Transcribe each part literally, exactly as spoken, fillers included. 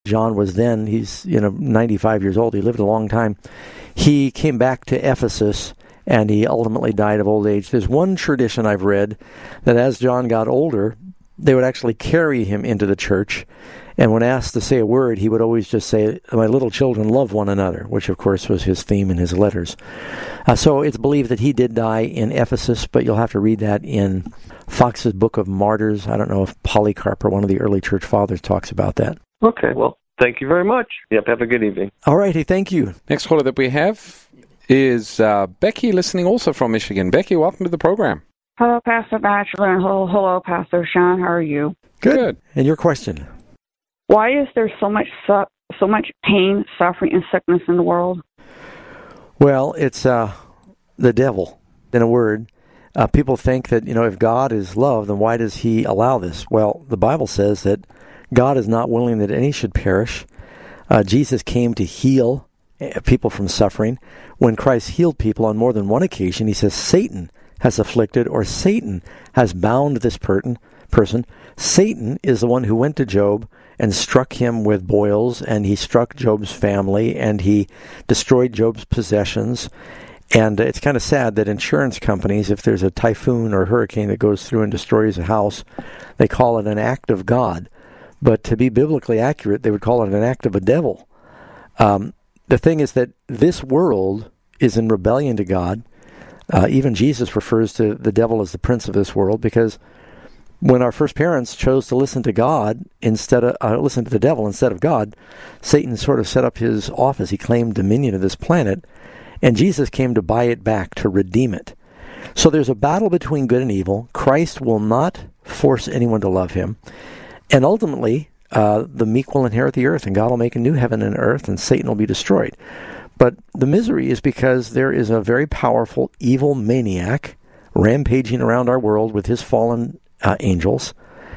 John was then, he's you know ninety-five years old, he lived a long time. He came back to Ephesus, and he ultimately died of old age. There's one tradition I've read that as John got older, they would actually carry him into the church, and when asked to say a word, he would always just say, "My little children, love one another," which of course was his theme in his letters. Uh, so it's believed that he did die in Ephesus, but you'll have to read that in Fox's Book of Martyrs. I don't know if Polycarp or one of the early church fathers talks about that. Okay, well, thank you very much. Yep, have a good evening. All righty, thank you. Next caller that we have is uh, Becky, listening also from Michigan. Becky, welcome to the program. Hello, Pastor Batchelor, and hello, hello, Pastor Sean. How are you? Good. Good. And your question? Why is there so much su- so much pain, suffering, and sickness in the world? Well, it's uh, the devil, in a word. Uh, people think that, you know, if God is love, then why does he allow this? Well, the Bible says that God is not willing that any should perish. Uh, Jesus came to heal people from suffering. When Christ healed people on more than one occasion, he says Satan has afflicted, or Satan has bound this per- person. Satan is the one who went to Job and struck him with boils, and he struck Job's family, and he destroyed Job's possessions. And it's kind of sad that insurance companies, if there's a typhoon or hurricane that goes through and destroys a house, they call it an act of God. But to be biblically accurate, they would call it an act of a devil. Um, the thing is that this world is in rebellion to God. Uh, even Jesus refers to the devil as the prince of this world, because when our first parents chose to listen to God instead of uh, listen to the devil instead of God, Satan sort of set up his office. He claimed dominion of this planet, and Jesus came to buy it back, to redeem it. So there's a battle between good and evil. Christ will not force anyone to love him. And ultimately, uh, the meek will inherit the earth, and God will make a new heaven and earth, and Satan will be destroyed. But the misery is because there is a very powerful evil maniac rampaging around our world with his fallen uh, angels,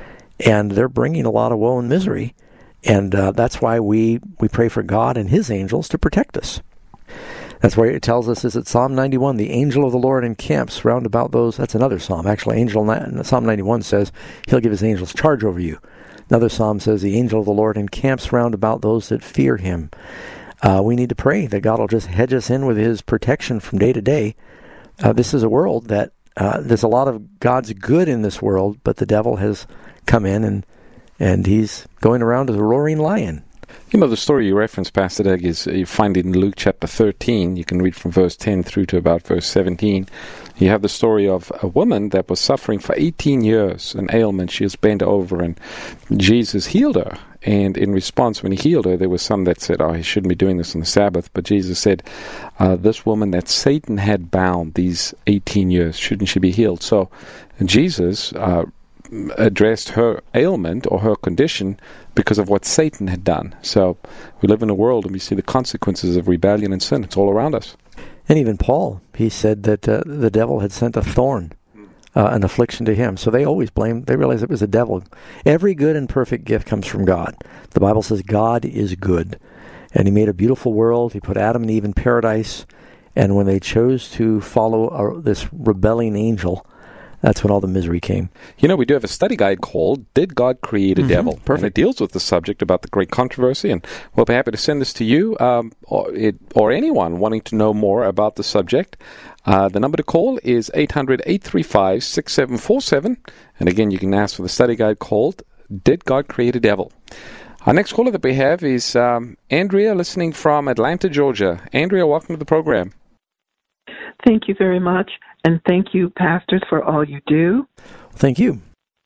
and they're bringing a lot of woe and misery. And uh, that's why we, we pray for God and his angels to protect us. That's why it tells us, is it Psalm ninety-one, the angel of the Lord encamps round about those. That's another psalm. Actually, angel Psalm ninety-one says he'll give his angels charge over you. Another psalm says the angel of the Lord encamps round about those that fear him. Uh, we need to pray that God will just hedge us in with his protection from day to day. Uh, this is a world that, uh, there's a lot of God's good in this world, but the devil has come in, and and he's going around as a roaring lion. You know, the story you referenced, Pastor Doug, is uh, you find it in Luke chapter thirteen. You can read from verse ten through to about verse seventeen. You have the story of a woman that was suffering for eighteen years, an ailment. She was bent over, and Jesus healed her. And in response, when he healed her, there was some that said, oh, he shouldn't be doing this on the Sabbath. But Jesus said, uh, this woman that Satan had bound these eighteen years, shouldn't she be healed? So Jesus uh, addressed her ailment or her condition because of what Satan had done. So we live in a world and we see the consequences of rebellion and sin. It's all around us. And even Paul, he said that uh, the devil had sent a thorn, uh, an affliction to him. So they always blame, they realize it was the devil. Every good and perfect gift comes from God. The Bible says God is good. And he made a beautiful world. He put Adam and Eve in paradise. And when they chose to follow uh, this rebelling angel, that's when all the misery came. You know, we do have a study guide called Did God Create a Mm-hmm. Devil? Perfect. And it deals with the subject about the great controversy, and we'll be happy to send this to you um, or, it, or anyone wanting to know more about the subject. Uh, the number to call is eight hundred, eight three five, six seven four seven. And again, you can ask for the study guide called Did God Create a Devil? Our next caller that we have is um, Andrea, listening from Atlanta, Georgia. Andrea, welcome to the program. Thank you very much, and thank you, pastors, for all you do. Thank you.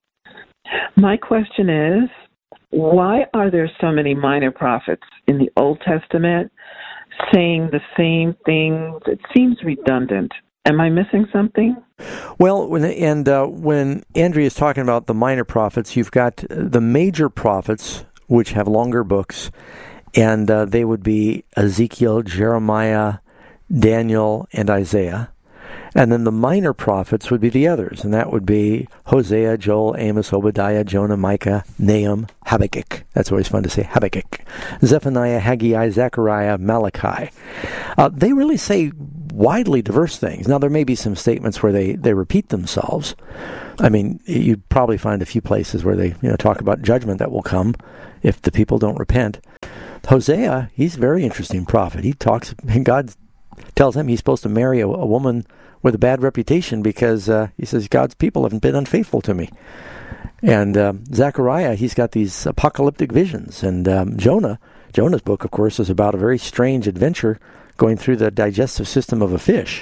My question is, why are there so many minor prophets in the Old Testament saying the same things? It seems redundant. Am I missing something? Well, when, and uh, when Andrea is talking about the minor prophets, you've got the major prophets, which have longer books, and uh, they would be Ezekiel, Jeremiah, Daniel, and Isaiah. And then the minor prophets would be the others, and that would be Hosea, Joel, Amos, Obadiah, Jonah, Micah, Nahum, Habakkuk. That's always fun to say, Habakkuk. Zephaniah, Haggai, Zechariah, Malachi. Uh, they really say widely diverse things. Now, there may be some statements where they, they repeat themselves. I mean, you'd probably find a few places where they you know talk about judgment that will come if the people don't repent. Hosea, he's a very interesting prophet. He talks, God tells him he's supposed to marry a, a woman with a bad reputation because uh, he says God's people haven't been unfaithful to me. And um, Zechariah, he's got these apocalyptic visions. And um, Jonah, Jonah's book, of course, is about a very strange adventure going through the digestive system of a fish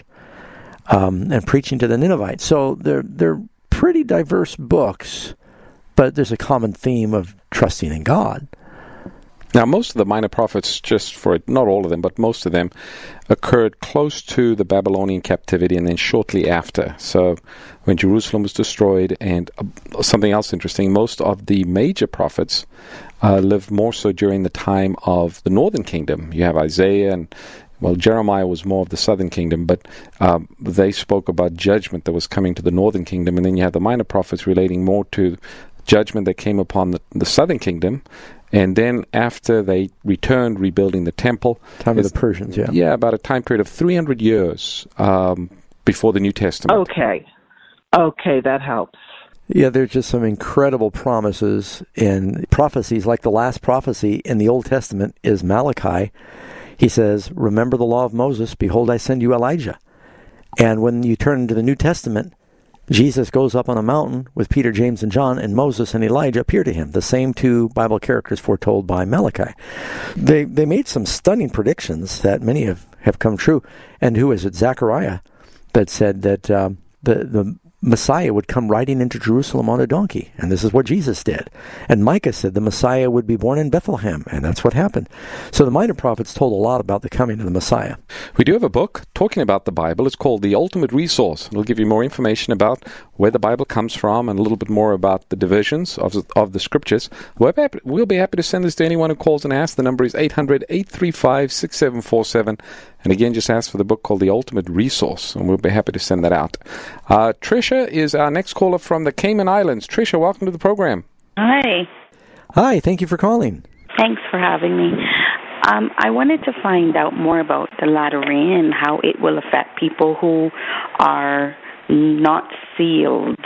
um, and preaching to the Ninevites. So they're they're pretty diverse books, but there's a common theme of trusting in God. Now, most of the minor prophets, just for it, not all of them, but most of them, occurred close to the Babylonian captivity and then shortly after. So when Jerusalem was destroyed, and uh, something else interesting, most of the major prophets uh, lived more so during the time of the northern kingdom. You have Isaiah and Well, Jeremiah was more of the southern kingdom, but um, they spoke about judgment that was coming to the northern kingdom, and then you have the minor prophets relating more to judgment that came upon the, the southern kingdom. And then after they returned, rebuilding the temple. Time of the Persians, yeah. Yeah, about a time period of three hundred years um, before the New Testament. Okay. Okay, that helps. Yeah, there's just some incredible promises in prophecies, like the last prophecy in the Old Testament is Malachi. He says, remember the law of Moses, behold, I send you Elijah. And when you turn into the New Testament, Jesus goes up on a mountain with Peter, James, and John, and Moses and Elijah appear to him, the same two Bible characters foretold by Malachi. They they made some stunning predictions that many have, have come true. And who is it? Zechariah, that said that um, the, the Messiah would come riding into Jerusalem on a donkey, and this is what Jesus did. And Micah said the Messiah would be born in Bethlehem, and that's what happened. So the minor prophets told a lot about the coming of the Messiah. We do have a book talking about the Bible. It's called The Ultimate Resource. It'll give you more information about where the Bible comes from and a little bit more about the divisions of the, of the Scriptures. We'll be, happy, we'll be happy to send this to anyone who calls and asks. The number is eight hundred, eight three five, six seven four seven. And again, just ask for the book called The Ultimate Resource, and we'll be happy to send that out. Uh, Tricia is our next caller from the Cayman Islands. Tricia, welcome to the program. Hi. Hi, thank you for calling. Thanks for having me. Um, I wanted to find out more about the latter rain and how it will affect people who are not sealed.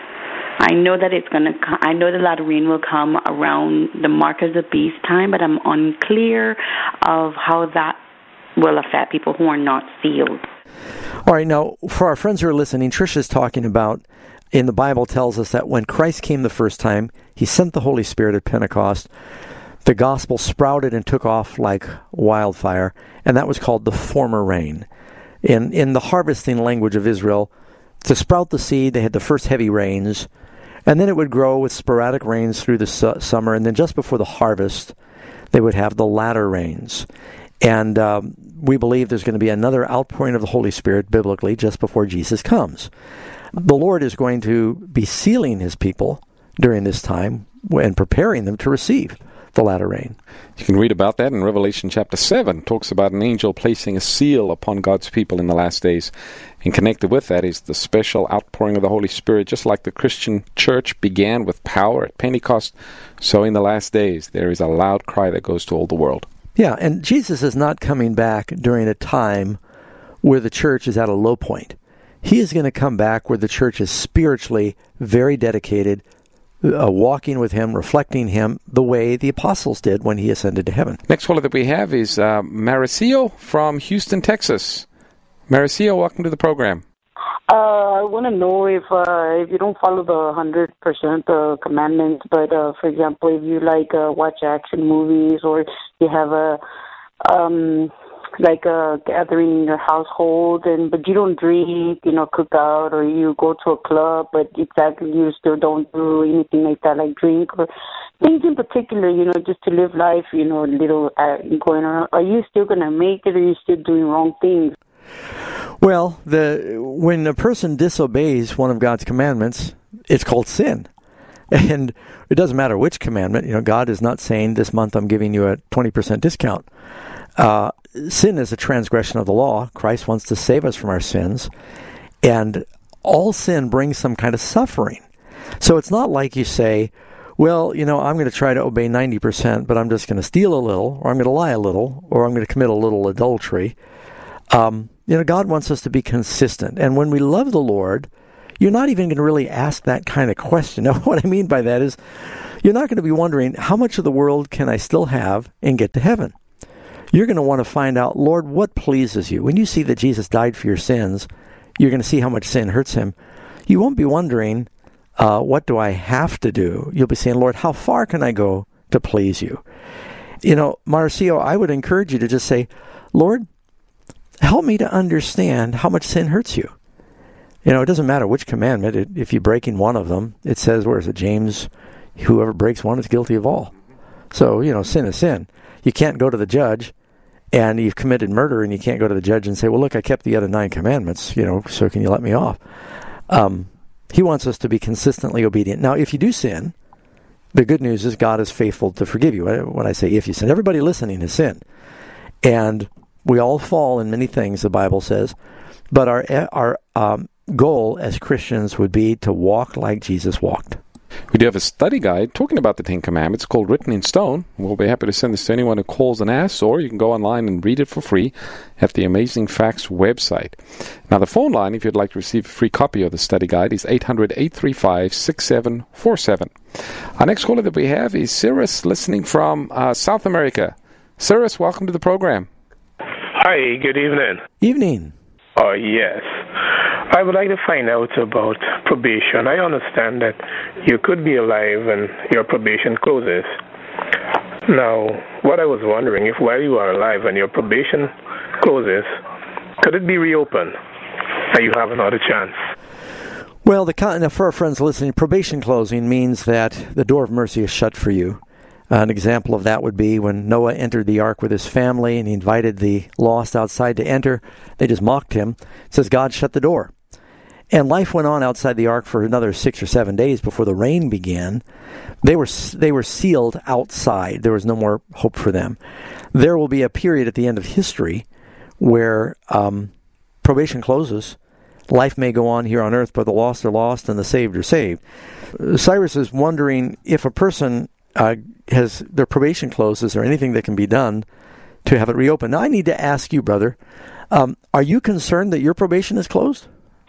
I know that it's going to. I know the latter rain will come around the mark of the beast time, but I'm unclear of how that will affect people who are not sealed. All right, now, for our friends who are listening, Trisha's talking about, in the Bible tells us that when Christ came the first time, he sent the Holy Spirit at Pentecost. The gospel sprouted and took off like wildfire, and that was called the former rain. In, in the harvesting language of Israel, to sprout the seed, they had the first heavy rains, and then it would grow with sporadic rains through the su- summer, and then just before the harvest, they would have the latter rains. And um, we believe there's going to be another outpouring of the Holy Spirit biblically just before Jesus comes. The Lord is going to be sealing his people during this time and preparing them to receive the latter rain. You can read about that in Revelation chapter seven. It talks about an angel placing a seal upon God's people in the last days. And connected with that is the special outpouring of the Holy Spirit. Just like the Christian church began with power at Pentecost, so in the last days there is a loud cry that goes to all the world. Yeah, and Jesus is not coming back during a time where the church is at a low point. He is going to come back where the church is spiritually very dedicated, uh, walking with him, reflecting him the way the apostles did when he ascended to heaven. Next caller that we have is uh, Mauricio from Houston, Texas. Mauricio, welcome to the program. Uh, I want to know if uh, if you don't follow the one hundred percent uh, commandments, but uh, for example, if you like uh, watch action movies or you have a um, like a gathering in your household, and but you don't drink, you know, cook out, or you go to a club, but exactly you still don't do anything like that, like drink or things in particular, you know, just to live life, you know, a little uh, going on. Are you still going to make it, or are you still doing wrong things? Well, the when a person disobeys one of God's commandments, it's called sin. And it doesn't matter which commandment. You know, God is not saying this month I'm giving you a twenty percent discount. Uh, sin is a transgression of the law. Christ wants to save us from our sins. And all sin brings some kind of suffering. So it's not like you say, well, you know, I'm going to try to obey ninety percent, but I'm just going to steal a little, or I'm going to lie a little, or I'm going to commit a little adultery. Um, you know, God wants us to be consistent. And when we love the Lord, you're not even going to really ask that kind of question. Now, what I mean by that is you're not going to be wondering, how much of the world can I still have and get to heaven? You're going to want to find out, Lord, what pleases you? When you see that Jesus died for your sins, you're going to see how much sin hurts him. You won't be wondering, uh, what do I have to do? You'll be saying, Lord, how far can I go to please you? You know, Marcio, I would encourage you to just say, Lord, help me to understand how much sin hurts you. You know, it doesn't matter which commandment. It, if you're breaking one of them, it says, where is it, James, whoever breaks one is guilty of all. So, you know, sin is sin. You can't go to the judge and you've committed murder and you can't go to the judge and say, well, look, I kept the other nine commandments, you know, so can you let me off? Um, he wants us to be consistently obedient. Now, if you do sin, the good news is God is faithful to forgive you. When I say if you sin, everybody listening has sinned. And we all fall in many things, the Bible says. But our our um, goal as Christians would be to walk like Jesus walked. We do have a study guide talking about the Ten Commandments called Written in Stone. We'll be happy to send this to anyone who calls and asks, or you can go online and read it for free at the Amazing Facts website. Now, the phone line, if you'd like to receive a free copy of the study guide, is eight hundred, eight three five, six seven four seven. Our next caller that we have is Cyrus, listening from uh, South America. Cyrus, welcome to the program. Hi, good evening. Evening. Oh, yes. I would like to find out about probation. I understand that you could be alive and your probation closes. Now, what I was wondering, if while you are alive and your probation closes, could it be reopened and you have another chance? Well, the now for our friends listening, probation closing means that the door of mercy is shut for you. Uh, an example of that would be when Noah entered the ark with his family and he invited the lost outside to enter. They just mocked him. It says God shut the door. And life went on outside the ark for another six or seven days before the rain began. They were they were sealed outside. There was no more hope for them. There will be a period at the end of history where um, probation closes. Life may go on here on earth, but the lost are lost and the saved are saved. Cyrus is wondering if a person uh, has their probation closes or anything that can be done to have it reopened. Now, I need to ask you, brother, um, are you concerned that your probation is closed?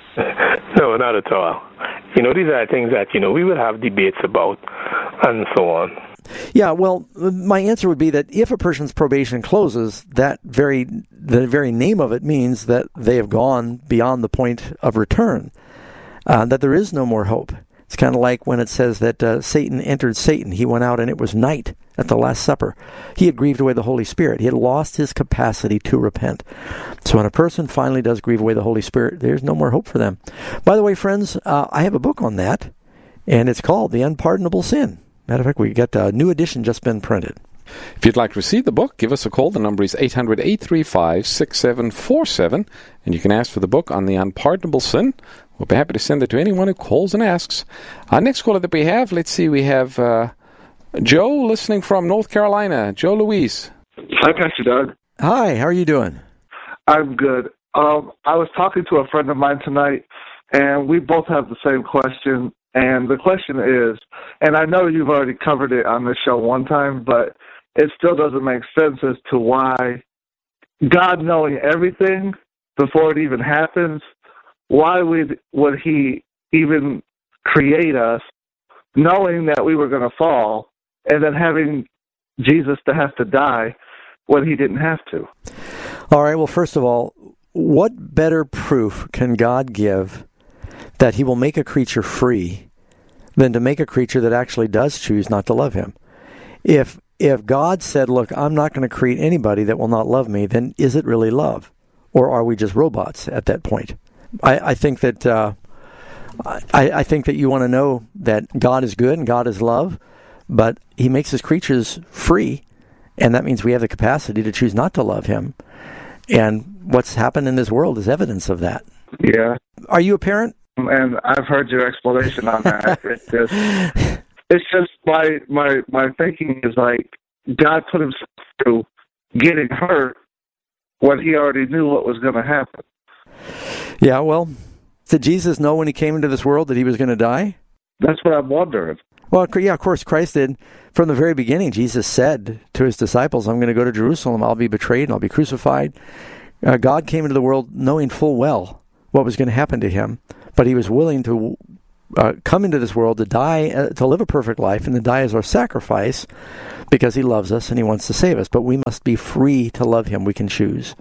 No, not at all. You know, these are things that, you know, we will have debates about and so on. Yeah, well, my answer would be that if a person's probation closes, that very the very name of it means that they have gone beyond the point of return, uh, that there is no more hope. It's kind of like when it says that uh, Satan entered Satan. He went out and it was night at the Last Supper. He had grieved away the Holy Spirit. He had lost his capacity to repent. So when a person finally does grieve away the Holy Spirit, there's no more hope for them. By the way, friends, uh, I have a book on that, and it's called The Unpardonable Sin. Matter of fact, we got a new edition just been printed. If you'd like to receive the book, give us a call. The number is eight hundred, eight three five, six seven four seven, and you can ask for the book on the unpardonable sin. We'll be happy to send it to anyone who calls and asks. Our next caller that we have, let's see, we have uh, Joe listening from North Carolina. Joe Louise. Hi, Pastor Doug. Hi, how are you doing? I'm good. Um, I was talking to a friend of mine tonight, and we both have the same question. And the question is, and I know you've already covered it on the show one time, but it still doesn't make sense as to why God, knowing everything before it even happens, why would, would he even create us knowing that we were going to fall and then having Jesus to have to die when he didn't have to? All right, well, first of all, what better proof can God give that he will make a creature free than to make a creature that actually does choose not to love him? If if God said, look, I'm not going to create anybody that will not love me, then is it really love? Or are we just robots at that point? I, I think that uh, I, I think that you want to know that God is good and God is love, but he makes his creatures free, and that means we have the capacity to choose not to love him. And what's happened in this world is evidence of that. Yeah. Are you a parent? And I've heard your explanation on that. It's just, it's just my, my, my thinking is like God put himself through getting hurt when he already knew what was going to happen. Yeah, well, did Jesus know when he came into this world that he was going to die? That's what I'm wondering. Well, yeah, of course, Christ did. From the very beginning, Jesus said to his disciples, I'm going to go to Jerusalem, I'll be betrayed, and I'll be crucified. Uh, God came into the world knowing full well what was going to happen to him, but he was willing to uh, come into this world to die, uh, to live a perfect life, and to die as our sacrifice because he loves us and he wants to save us. But we must be free to love him. We can choose.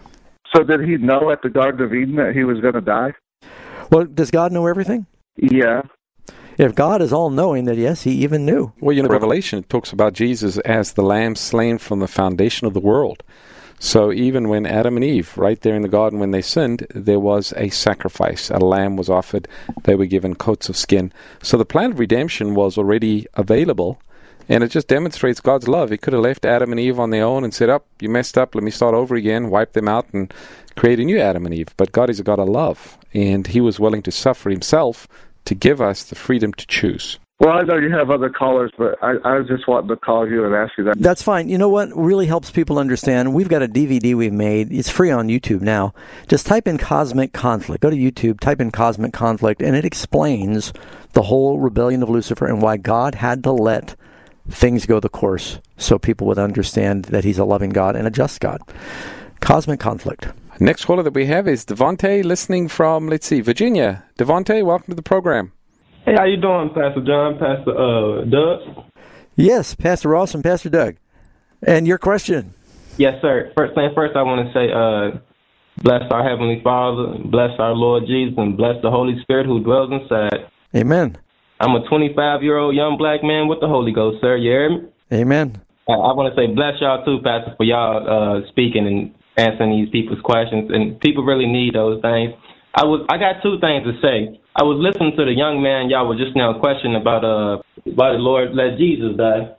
So did he know at the Garden of Eden that he was going to die? Well, does God know everything? Yeah. If God is all-knowing, then yes, he even knew. Well, you know, Revelation, it talks about Jesus as the Lamb slain from the foundation of the world. So even when Adam and Eve, right there in the garden when they sinned, there was a sacrifice. A lamb was offered. They were given coats of skin. So the plan of redemption was already available, and it just demonstrates God's love. He could have left Adam and Eve on their own and said, oh, you messed up, let me start over again, wipe them out, and create a new Adam and Eve. But God is a God of love, and he was willing to suffer himself to give us the freedom to choose. Well, I know you have other callers, but I, I was just wanting to call you and ask you that. That's fine. You know what really helps people understand? We've got a D V D we've made. It's free on YouTube now. Just type in Cosmic Conflict. Go to YouTube, type in Cosmic Conflict, and it explains the whole rebellion of Lucifer and why God had to let things go the course so people would understand that he's a loving God and a just God. Cosmic Conflict. Next caller that we have is Devontae, listening from, let's see, Virginia. Devontae, welcome to the program. Hey, how you doing, Pastor John, Pastor uh, Doug? Yes, Pastor Ross and Pastor Doug. And your question? Yes, sir. First thing first, I want to say, uh, bless our Heavenly Father, bless our Lord Jesus, and bless the Holy Spirit who dwells inside. Amen. I'm a twenty-five-year-old young black man with the Holy Ghost, sir. You hear me? Amen. I, I want to say bless y'all, too, Pastor, for y'all uh, speaking and answering these people's questions. And people really need those things. I was I got two things to say. I was listening to the young man y'all were just now questioning about uh why the Lord let Jesus die.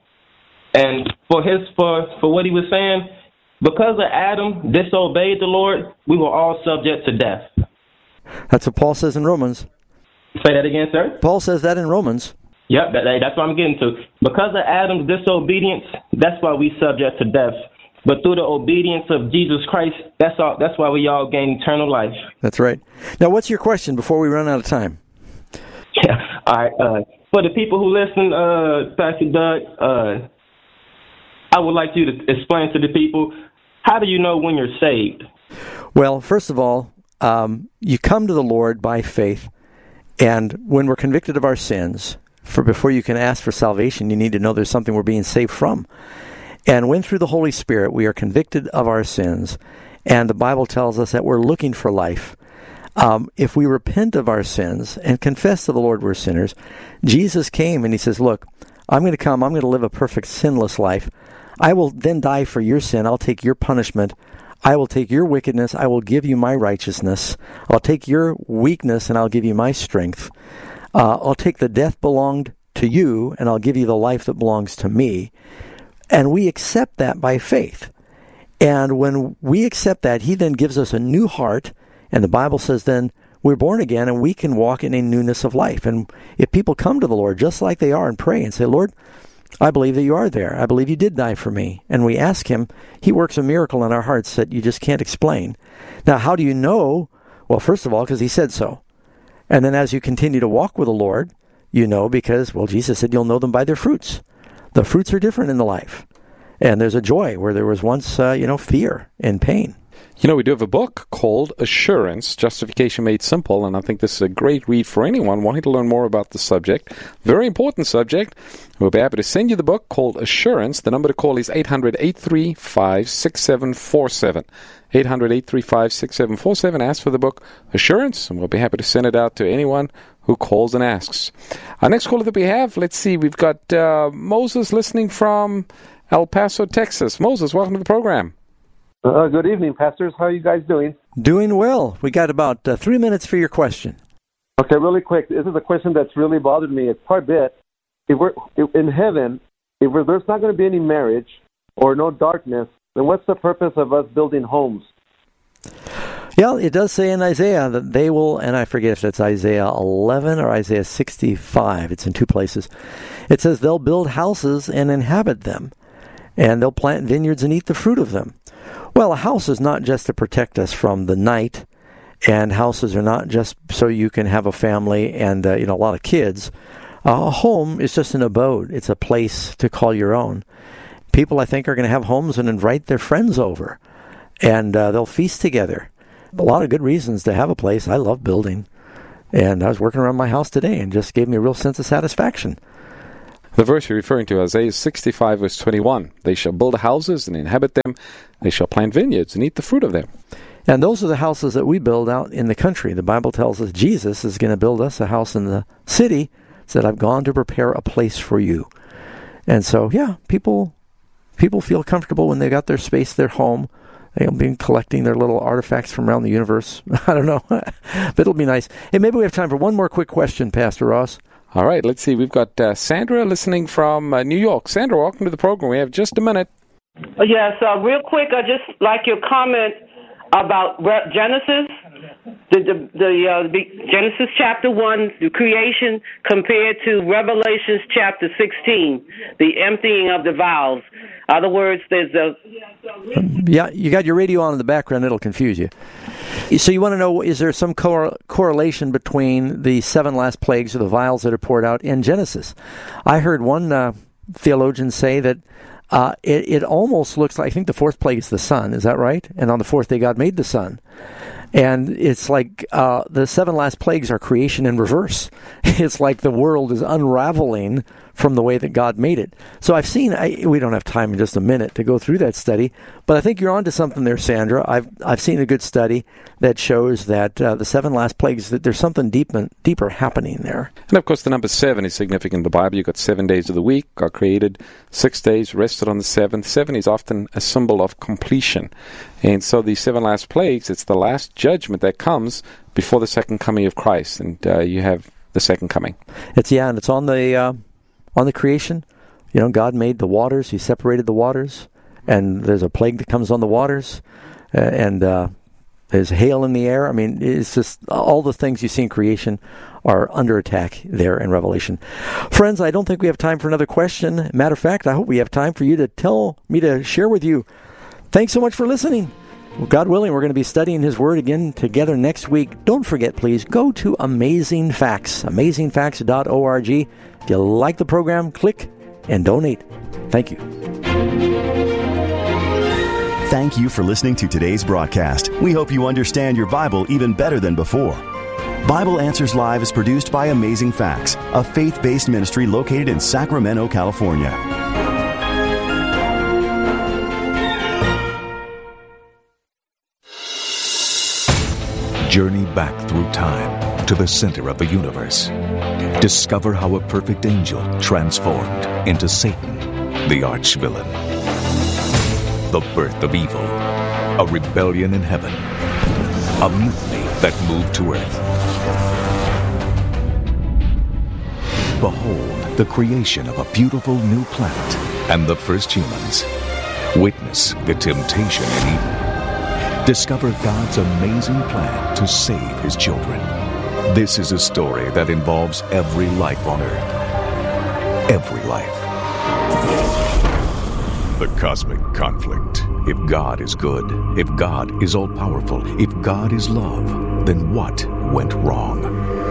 And for his for, for what he was saying, because of Adam disobeyed the Lord, we were all subject to death. That's what Paul says in Romans. Say that again, sir? Paul says that in Romans. Yep, that, that's what I'm getting to. Because of Adam's disobedience, that's why we subject to death. But through the obedience of Jesus Christ, that's all. That's why we all gain eternal life. That's right. Now, what's your question before we run out of time? Yeah. All right. Uh, for the people who listen, uh, Pastor Doug, uh, I would like you to explain to the people, how do you know when you're saved? Well, first of all, um, you come to the Lord by faith, and when we're convicted of our sins, for before you can ask for salvation, you need to know there's something we're being saved from. And when through the Holy Spirit we are convicted of our sins, and the Bible tells us that we're looking for life, um, if we repent of our sins and confess to the Lord we're sinners, Jesus came and he says, look, I'm going to come, I'm going to live a perfect sinless life. I will then die for your sin. I'll take your punishment. I will take your wickedness. I will give you my righteousness. I'll take your weakness and I'll give you my strength. Uh, I'll take the death belonged to you and I'll give you the life that belongs to me. And we accept that by faith. And when we accept that, he then gives us a new heart. And the Bible says then we're born again and we can walk in a newness of life. And if people come to the Lord just like they are and pray and say, Lord, I believe that you are there. I believe you did die for me. And we ask him, he works a miracle in our hearts that you just can't explain. Now, how do you know? Well, first of all, because he said so. And then as you continue to walk with the Lord, you know because, well, Jesus said you'll know them by their fruits. The fruits are different in the life. And there's a joy where there was once, uh, you know, fear and pain. You know, we do have a book called Assurance, Justification Made Simple, and I think this is a great read for anyone wanting to learn more about the subject. Very important subject. We'll be happy to send you the book called Assurance. The number to call is eight hundred, eight three five, six seven four seven. eight hundred, eight three five, six seven four seven. Ask for the book Assurance, and we'll be happy to send it out to anyone who calls and asks. Our next caller that we have, let's see, we've got uh, Moses listening from El Paso, Texas. Moses, welcome to the program. Uh, good evening, pastors. How are you guys doing? Doing well. We got about uh, three minutes for your question. Okay, really quick. This is a question that's really bothered me. It's quite a bit. If we're if in heaven, if we're, there's not going to be any marriage or no darkness, then what's the purpose of us building homes? Yeah, it does say in Isaiah that they will, and I forget if that's Isaiah eleven or Isaiah sixty-five. It's in two places. It says they'll build houses and inhabit them, and they'll plant vineyards and eat the fruit of them. Well, a house is not just to protect us from the night, and houses are not just so you can have a family and uh, you know a lot of kids. Uh, a home is just an abode. It's a place to call your own. People, I think, are going to have homes and invite their friends over. and uh, they'll feast together. A lot of good reasons to have a place. I love building. And I was working around my house today and just gave me a real sense of satisfaction. The verse you're referring to, Isaiah sixty-five, verse twenty-one. They shall build houses and inhabit them. They shall plant vineyards and eat the fruit of them. And those are the houses that we build out in the country. The Bible tells us Jesus is going to build us a house in the city. It said, I've gone to prepare a place for you. And so, yeah, people people feel comfortable when they got their space, their home. They'll be collecting their little artifacts from around the universe. I don't know, but it'll be nice. Hey, maybe we have time for one more quick question, Pastor Ross. All right, let's see. We've got uh, Sandra listening from uh, New York. Sandra, welcome to the program. We have just a minute. Yes, uh, real quick, I just like your comment about Genesis, the the, the uh, Genesis chapter one, the creation, compared to Revelations chapter sixteen, the emptying of the vials. In other words, there's a... Yeah, you got your radio on in the background. It'll confuse you. So you want to know, is there some cor- correlation between the seven last plagues or the vials that are poured out in Genesis? I heard one uh, theologian say that uh, it, it almost looks like, I think the fourth plague is the sun, is that right? And on the fourth day God made the sun. And it's like uh, the seven last plagues are creation in reverse. It's like the world is unraveling from the way that God made it. So I've seen, I, we don't have time in just a minute to go through that study, but I think you're onto something there, Sandra. I've I've seen a good study that shows that uh, the seven last plagues, that there's something deep and, deeper happening there. And of course the number seven is significant in the Bible. You've got seven days of the week, God created six days, rested on the seventh. Seven is often a symbol of completion. And so the seven last plagues, it's the last judgment that comes before the second coming of Christ. And uh, you have the second coming. It's, yeah, and it's on the... Uh, On the creation, you know, God made the waters. He separated the waters, and there's a plague that comes on the waters, uh, and uh, there's hail in the air. I mean, it's just all the things you see in creation are under attack there in Revelation. Friends, I don't think we have time for another question. Matter of fact, I hope we have time for you to tell me to share with you. Thanks so much for listening. Well, God willing, we're going to be studying His Word again together next week. Don't forget, please, go to Amazing Facts, amazing facts dot org. If you like the program, click and donate. Thank you. Thank you for listening to today's broadcast. We hope you understand your Bible even better than before. Bible Answers Live is produced by Amazing Facts, a faith-based ministry located in Sacramento, California. Journey back through time to the center of the universe. Discover how a perfect angel transformed into Satan, the arch-villain. The birth of evil, a rebellion in heaven, a mutiny that moved to earth. Behold the creation of a beautiful new planet and the first humans. Witness the temptation in Eden. Discover God's amazing plan to save His children. This is a story that involves every life on earth. Every life. The cosmic conflict. If God is good, if God is all-powerful, if God is love, then what went wrong?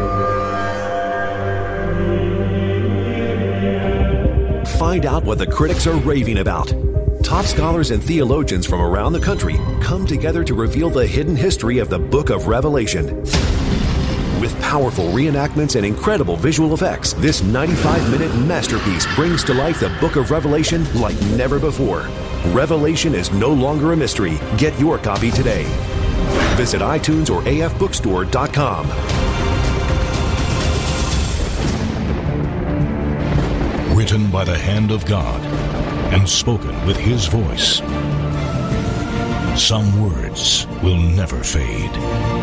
Find out what the critics are raving about. Top scholars and theologians from around the country come together to reveal the hidden history of the Book of Revelation. With powerful reenactments and incredible visual effects, this ninety-five minute masterpiece brings to life the Book of Revelation like never before. Revelation is no longer a mystery. Get your copy today. Visit iTunes or A F bookstore dot com. Written by the hand of God and spoken with His voice. Some words will never fade.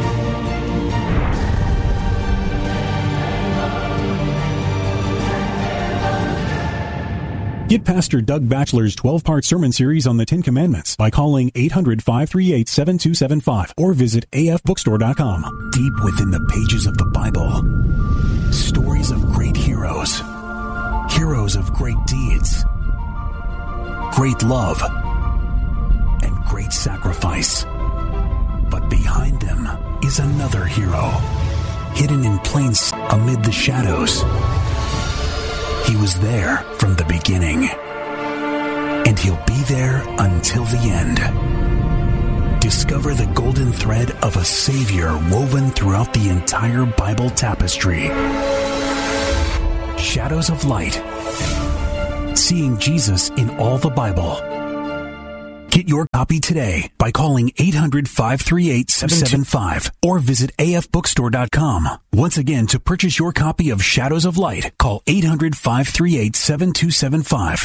Get Pastor Doug Batchelor's twelve-part sermon series on the Ten Commandments by calling eight hundred, five three eight, seven two seven five or visit A F bookstore dot com. Deep within the pages of the Bible, stories of great heroes, heroes of great deeds, great love, and great sacrifice. But behind them is another hero, hidden in plain sight amid the shadows. He was there from the beginning, and He'll be there until the end. discover the golden thread of a Savior woven throughout the entire Bible tapestry. Shadows of Light. Seeing Jesus in all the Bible. Get your copy today by calling eight hundred, five three eight, seven two seven five or visit a f bookstore dot com. Once again, to purchase your copy of Shadows of Light, call eight hundred, five three eight, seven two seven five.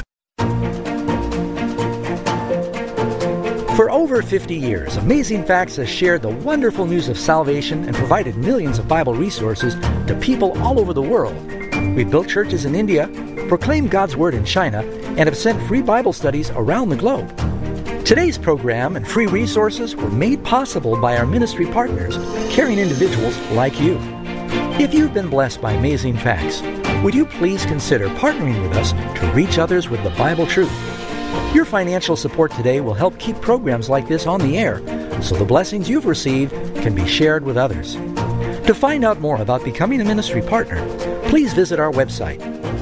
For over fifty years, Amazing Facts has shared the wonderful news of salvation and provided millions of Bible resources to people all over the world. We've built churches in India, proclaimed God's Word in China, and have sent free Bible studies around the globe. Today's program and free resources were made possible by our ministry partners, caring individuals like you. If you've been blessed by Amazing Facts, would you please consider partnering with us to reach others with the Bible truth? Your financial support today will help keep programs like this on the air, so the blessings you've received can be shared with others. To find out more about becoming a ministry partner, please visit our website.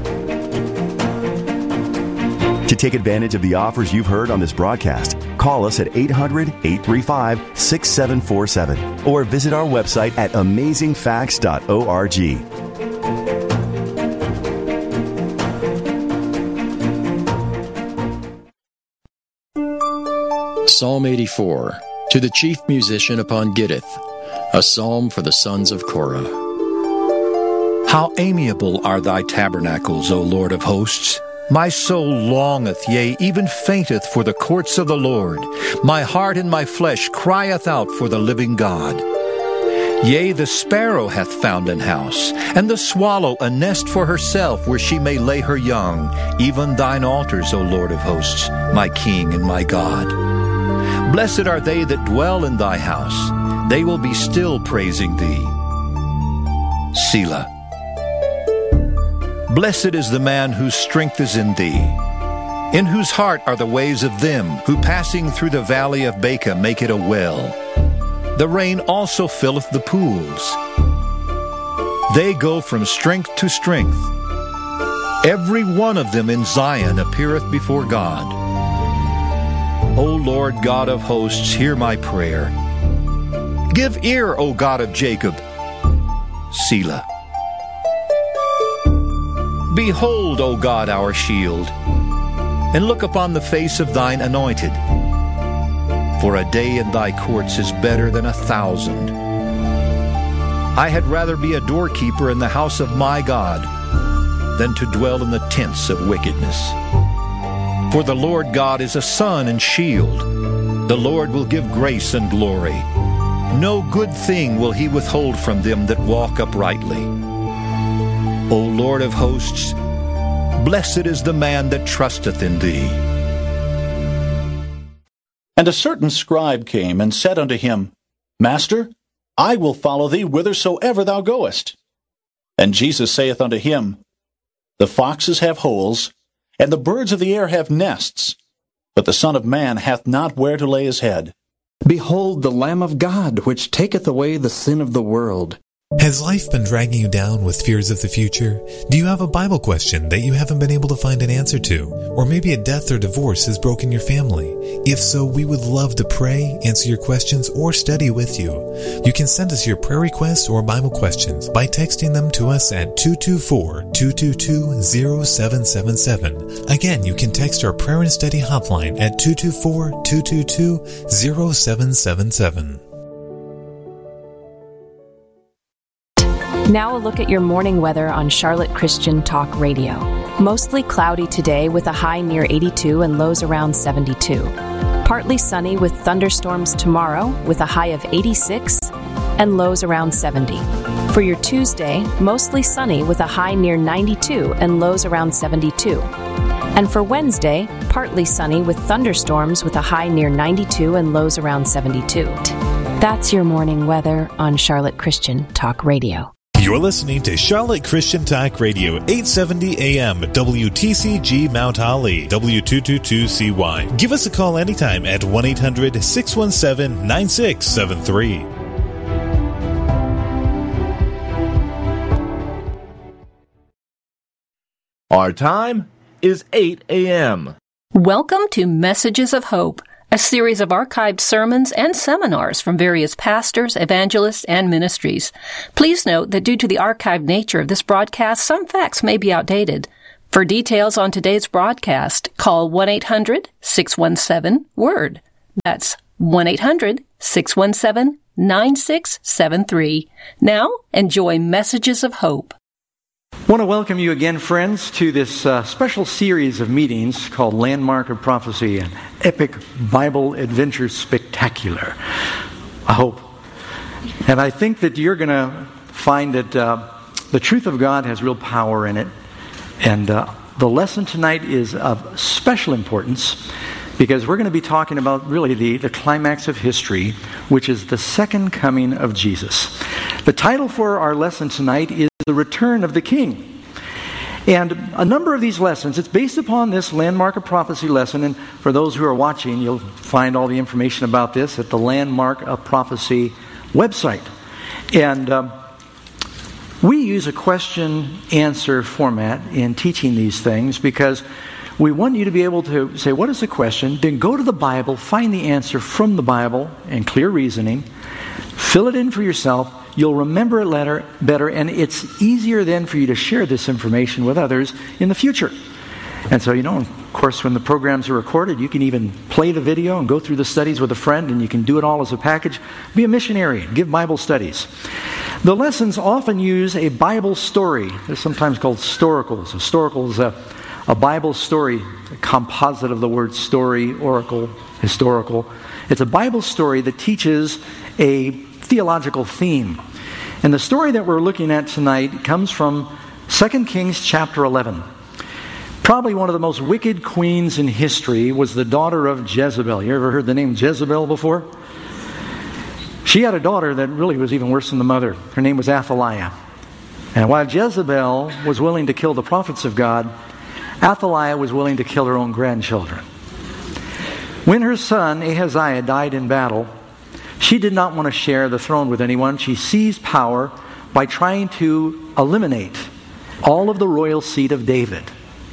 To take advantage of the offers you've heard on this broadcast, call us at eight hundred, eight three five, six seven four seven or visit our website at amazing facts dot org. Psalm eighty-four, to the chief musician upon Gittith, a psalm for the sons of Korah. How amiable are thy tabernacles, O Lord of hosts! My soul longeth, yea, even fainteth for the courts of the Lord. My heart and my flesh crieth out for the living God. Yea, the sparrow hath found an house, and the swallow a nest for herself, where she may lay her young, even thine altars, O Lord of hosts, my King and my God. Blessed are they that dwell in thy house. They will be still praising thee. Selah. Blessed is the man whose strength is in thee, in whose heart are the ways of them who passing through the valley of Baca make it a well. The rain also filleth the pools. They go from strength to strength. Every one of them in Zion appeareth before God. O Lord God of hosts, hear my prayer. Give ear, O God of Jacob. Selah. Behold, O God, our shield, and look upon the face of thine anointed. For a day in thy courts is better than a thousand. I had rather be a doorkeeper in the house of my God than to dwell in the tents of wickedness. For the Lord God is a sun and shield. The Lord will give grace and glory. No good thing will he withhold from them that walk uprightly. O Lord of hosts, blessed is the man that trusteth in thee. And a certain scribe came and said unto him, Master, I will follow thee whithersoever thou goest. And Jesus saith unto him, The foxes have holes, and the birds of the air have nests, but the Son of Man hath not where to lay his head. Behold the Lamb of God, which taketh away the sin of the world. Has life been dragging you down with fears of the future? Do you have a Bible question that you haven't been able to find an answer to? Or maybe a death or divorce has broken your family? If so, we would love to pray, answer your questions, or study with you. You can send us your prayer requests or Bible questions by texting them to us at two two four, two two two, zero seven seven seven. Again, you can text our prayer and study hotline at two two four, two two two, zero seven seven seven. Now a look at your morning weather on Charlotte Christian Talk Radio. Mostly cloudy today with a high near eighty-two and lows around seventy-two. Partly sunny with thunderstorms tomorrow with a high of eighty-six and lows around seventy. For your Tuesday, mostly sunny with a high near ninety-two and lows around seventy-two. And for Wednesday, partly sunny with thunderstorms with a high near ninety-two and lows around seventy-two. That's your morning weather on Charlotte Christian Talk Radio. You're listening to Charlotte Christian Talk Radio, eight seventy A M, W T C G Mount Holly, W two two two C Y. Give us a call anytime at one eight hundred, six one seven, nine six seven three. Our time is eight A M. Welcome to Messages of Hope, a series of archived sermons and seminars from various pastors, evangelists, and ministries. Please note that due to the archived nature of this broadcast, some facts may be outdated. For details on today's broadcast, call one eight hundred six one seven WORD. That's one eight hundred six one seven nine six seven three. Now, enjoy Messages of Hope. I want to welcome you again, friends, to this uh, special series of meetings called Landmark of Prophecy, an epic Bible adventure spectacular. I hope. And I think that you're going to find that uh, the truth of God has real power in it. And uh, the lesson tonight is of special importance because we're going to be talking about really the, the climax of history, which is the second coming of Jesus. The title for our lesson tonight is The Return of the King. And a number of these lessons, it's based upon this Landmark of Prophecy lesson. And for those who are watching, you'll find all the information about this at the Landmark of Prophecy website. And um, we use a question-answer format in teaching these things because we want you to be able to say, what is the question? Then go to the Bible, find the answer from the Bible and clear reasoning, fill it in for yourself. You'll remember it better, better, and it's easier then for you to share this information with others in the future. And so, you know, of course, when the programs are recorded, you can even play the video and go through the studies with a friend, and you can do it all as a package. Be a missionary, give Bible studies. The lessons often use a Bible story. They're sometimes called storacles. Historical is a, a Bible story, a composite of the word story, oracle, historical. It's a Bible story that teaches a theological theme. And the story that we're looking at tonight comes from Second Kings chapter eleven. Probably one of the most wicked queens in history was the daughter of Jezebel. You ever heard the name Jezebel before? She had a daughter that really was even worse than the mother. Her name was Athaliah. And while Jezebel was willing to kill the prophets of God, Athaliah was willing to kill her own grandchildren. When her son Ahaziah died in battle, she did not want to share the throne with anyone. She seized power by trying to eliminate all of the royal seed of David.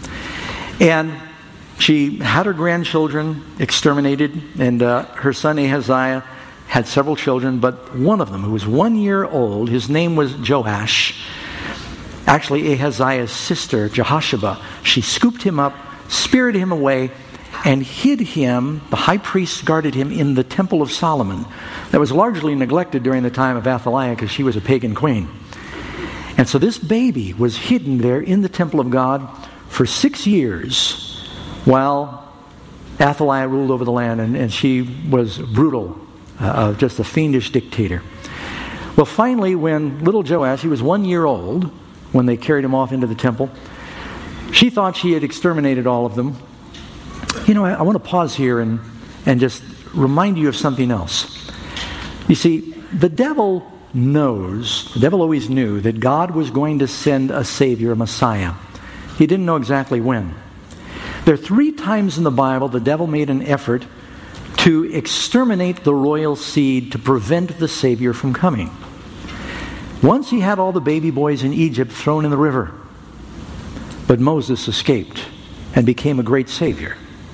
And she had her grandchildren exterminated, and uh, her son Ahaziah had several children, but one of them, who was one year old, his name was Joash. Actually, Ahaziah's sister, Jehosheba, she scooped him up, spirited him away, and hid him. The high priest guarded him in the Temple of Solomon. That was largely neglected during the time of Athaliah because she was a pagan queen. And so this baby was hidden there in the temple of God for six years while Athaliah ruled over the land, and, and she was brutal, uh, just a fiendish dictator. Well, finally, when little Joash, he was one year old when they carried him off into the temple, she thought she had exterminated all of them. You know, I, I want to pause here and, and just remind you of something else. You see, the devil knows, the devil always knew that God was going to send a Savior, a Messiah. He didn't know exactly when. There are three times in the Bible the devil made an effort to exterminate the royal seed to prevent the Savior from coming. Once he had all the baby boys in Egypt thrown in the river, but Moses escaped and became a great Savior.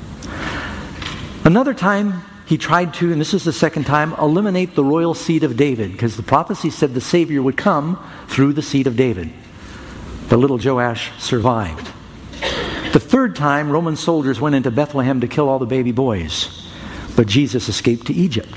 Another time he tried to, and this is the second time, eliminate the royal seed of David, because the prophecy said the Savior would come through the seed of David. The little Joash survived. The third time, Roman soldiers went into Bethlehem to kill all the baby boys, but Jesus escaped to Egypt.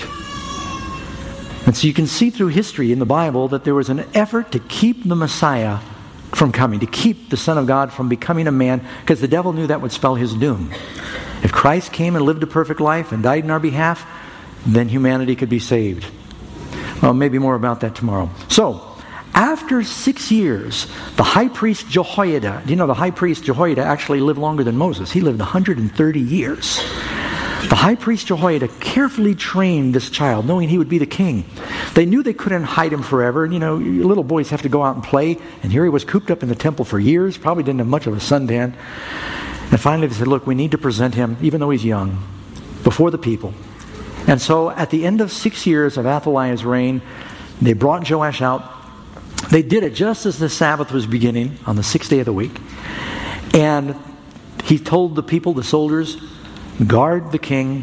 And so you can see through history in the Bible that there was an effort to keep the Messiah from coming, to keep the Son of God from becoming a man, because the devil knew that would spell his doom. If Christ came and lived a perfect life and died in our behalf, then humanity could be saved. Well, maybe more about that tomorrow. So, after six years, the high priest Jehoiada, do you know the high priest Jehoiada actually lived longer than Moses? He lived one hundred thirty years. The high priest Jehoiada carefully trained this child, knowing he would be the king. They knew they couldn't hide him forever. And, you know, little boys have to go out and play. And here he was cooped up in the temple for years, probably didn't have much of a suntan. And finally they said, look, we need to present him, even though he's young, before the people. And so at the end of six years of Athaliah's reign, they brought Joash out. They did it just as the Sabbath was beginning, on the sixth day of the week. And he told the people, the soldiers, guard the king,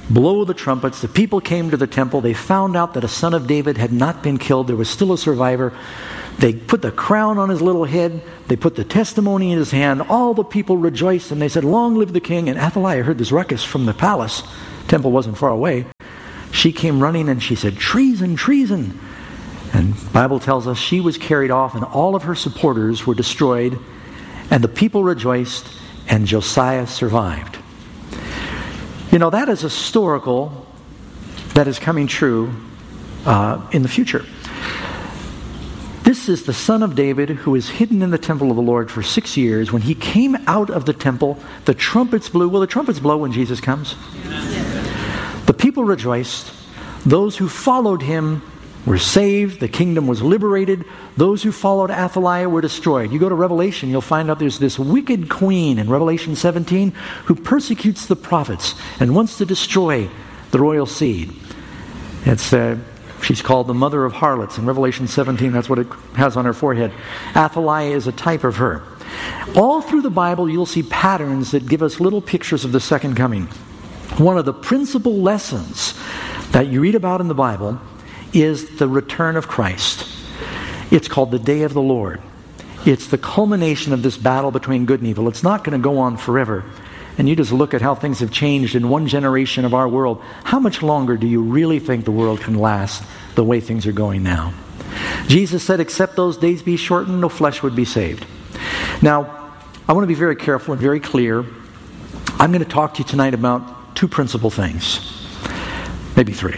blow the trumpets. The people came to the temple. They found out that a son of David had not been killed. There was still a survivor. They put the crown on his little head. They put the testimony in his hand. All the people rejoiced, and they said, "Long live the king." And Athaliah heard this ruckus from the palace. Temple wasn't far away. She came running and she said, "Treason, treason." And the Bible tells us she was carried off, and all of her supporters were destroyed, and the people rejoiced, and Josiah survived. You know, that is historical, that is coming true uh, in the future. This is the son of David who is hidden in the temple of the Lord for six years. When he came out of the temple, the trumpets blew. Will the trumpets blow when Jesus comes? The people rejoiced. Those who followed him were saved. The kingdom was liberated. Those who followed Athaliah were destroyed. You go to Revelation, you'll find out there's this wicked queen in Revelation seventeen who persecutes the prophets and wants to destroy the royal seed. It's uh, she's called the mother of harlots in Revelation seventeen. That's what it has on her forehead. Athaliah is a type of her. All through the Bible, you'll see patterns that give us little pictures of the second coming. One of the principal lessons that you read about in the Bible is the return of Christ. It's called the Day of the Lord. It's the culmination of this battle between good and evil. It's not going to go on forever. And you just look at how things have changed in one generation of our world. How much longer do you really think the world can last the way things are going now? Jesus said, "Except those days be shortened, no flesh would be saved." Now, I want to be very careful and very clear. I'm going to talk to you tonight about two principal things. Maybe three.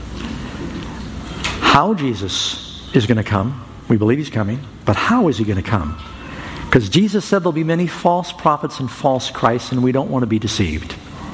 How Jesus is going to come. We believe he's coming. But how is he going to come? Because Jesus said there'll be many false prophets and false Christs, and we don't want to be deceived.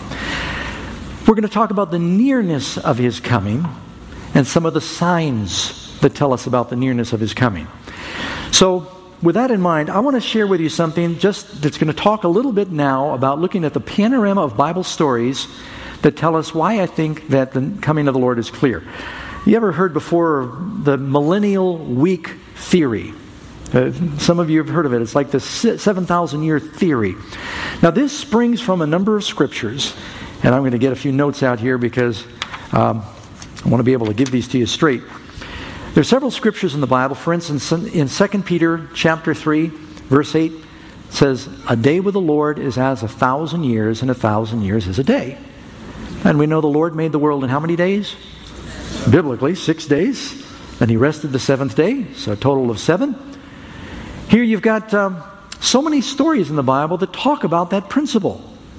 We're going to talk about the nearness of his coming and some of the signs that tell us about the nearness of his coming. So, with that in mind, I want to share with you something just that's going to talk a little bit now about looking at the panorama of Bible stories that tell us why I think that the coming of the Lord is clear. You ever heard before the millennial week theory? Uh, some of you have heard of it. It's like the seven thousand year theory. Now this springs from a number of scriptures, and I'm going to get a few notes out here because um, I want to be able to give these to you straight. There are several scriptures in the Bible. For instance, in Second Peter chapter three, verse eight, it says, "A day with the Lord is as a thousand years, and a thousand years is a day." And we know the Lord made the world in how many days? Biblically, six days. Then he rested the seventh day, so a total of seven. Here you've got um, so many stories in the Bible that talk about that principle.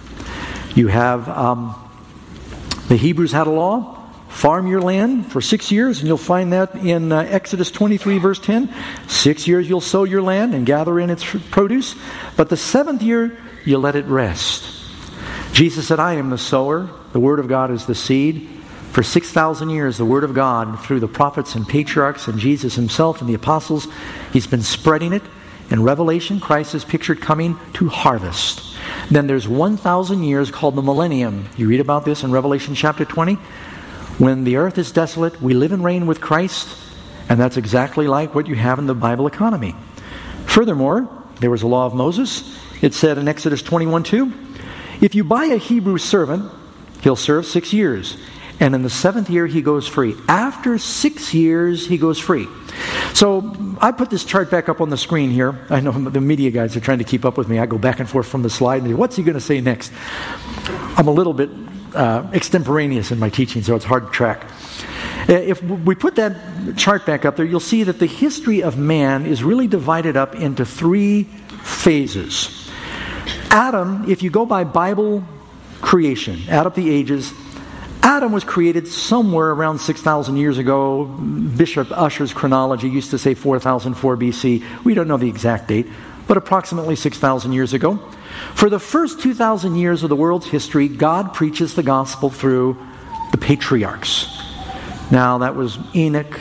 You have um, the Hebrews had a law, farm your land for six years, and you'll find that in uh, Exodus twenty-three, verse ten. Six years you'll sow your land and gather in its produce, but the seventh year you let it rest. Jesus said, "I am the sower, the word of God is the seed." For six thousand years, the Word of God, through the prophets and patriarchs and Jesus himself and the apostles, he's been spreading it. In Revelation, Christ is pictured coming to harvest. Then there's one thousand years called the millennium. You read about this in Revelation chapter twenty. When the earth is desolate, we live and reign with Christ, and that's exactly like what you have in the Bible economy. Furthermore, there was a law of Moses. It said in Exodus twenty-one two, "If you buy a Hebrew servant, he'll serve six years. And in the seventh year, he goes free." After six years, he goes free. So I put this chart back up on the screen here. I know the media guys are trying to keep up with me. I go back and forth from the slide. And what's he going to say next? I'm a little bit uh, extemporaneous in my teaching, so it's hard to track. If we put that chart back up there, you'll see that the history of man is really divided up into three phases. Adam, if you go by Bible creation, add up the ages, Adam was created somewhere around six thousand years ago. Bishop Ussher's chronology used to say four thousand four B C. We don't know the exact date, but approximately six thousand years ago. For the first two thousand years of the world's history, God preaches the gospel through the patriarchs. Now, that was Enoch,